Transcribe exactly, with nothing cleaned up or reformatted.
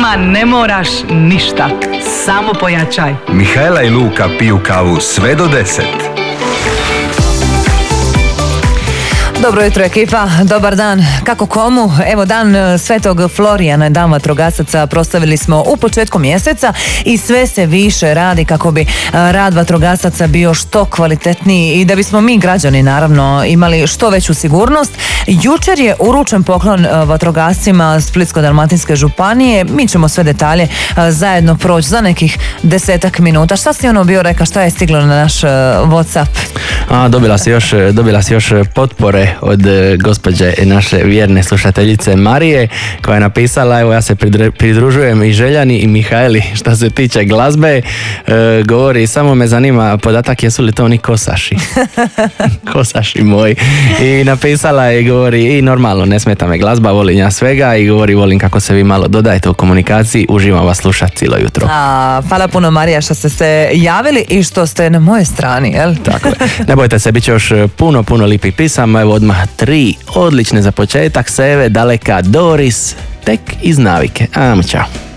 nama ne moraš ništa, samo pojačaj. Mihajla i Luka piju kavu sve do deset. Dobro jutro ekipa, dobar dan. Kako komu? Evo dan Svetog Florijana, dan vatrogasaca, proslavili smo u početku mjeseca i sve se više radi kako bi rad vatrogasaca bio što kvalitetniji i da bismo mi građani naravno imali što veću sigurnost. Jučer je uručen poklon vatrogascima Splitsko-dalmatinske županije. Mi ćemo sve detalje zajedno proći za nekih desetak minuta. Šta si ono bio rekao, šta je stiglo na naš WhatsApp? A, dobila si još, dobila si još potpore od gospođe naše vjerne slušateljice Marije, koja je napisala, evo ja se pridružujem i Željani i Mihajli što se tiče glazbe, e, govori, samo me zanima podatak jesu li to oni kosaši. Kosaši moji. I napisala je i govori, i normalno ne smeta me glazba, volim ja svega, i govori, volim kako se vi malo dodajete u komunikaciji, uživam vas slušati cijelo jutro. A, hvala puno Marija što ste se javili i što ste na mojoj strani, jel? Tako je. Ne bojte se, bit će još puno, puno lipih pisama. Evo odmah tri odlične za početak. Seve, Daleka, Doris, tek iz navike. Ajmo, čao.